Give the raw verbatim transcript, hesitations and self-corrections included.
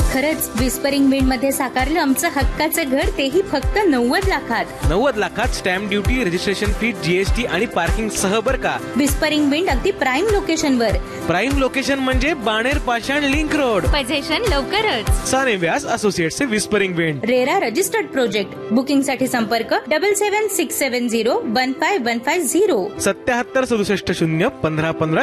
खरंच whispering wind मध्ये साकारलं आमचं हक्काचं घर, तेही फक्त नव्वद लाखात. नव्वद लाखात stamp duty, registration fee, GST आणि पार्किंग सह बर का. विस्परिंग विंड अगदी प्राईम लोकेशन वर. प्राईम लोकेशन म्हणजे बाणेर पाषाण लिंक रोड. पोझिशन लवकरच. साने व्यास associates whispering wind. RERA registered project. Booking साठी संपर्क double seven six seven zero one five one five zero सत्याहत्तर सदुसष्ट शून्य पंधरा पंधरा